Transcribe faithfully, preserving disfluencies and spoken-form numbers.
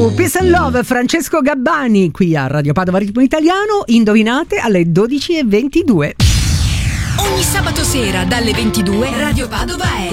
You, Peace and Love, Francesco Gabbani, qui a Radio Padova Ritmo Italiano. Indovinate alle dodici e ventidue. Ogni sabato sera dalle ventidue Radio Padova è